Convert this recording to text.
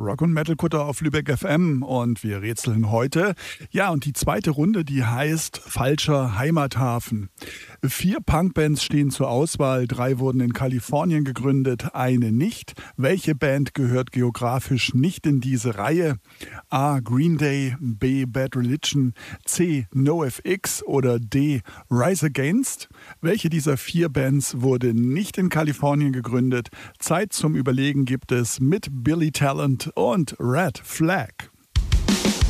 Rock- und Metal-Kutter auf Lübeck FM und wir rätseln heute. Ja, und die zweite Runde, die heißt Falscher Heimathafen. 4 Punkbands stehen zur Auswahl, 3 wurden in Kalifornien gegründet, eine nicht. Welche Band gehört geografisch nicht in diese Reihe? A. Green Day, B. Bad Religion, C. NoFX oder D. Rise Against? Welche dieser 4 Bands wurde nicht in Kalifornien gegründet? Zeit zum Überlegen gibt es mit Billy Talent und Red Flag.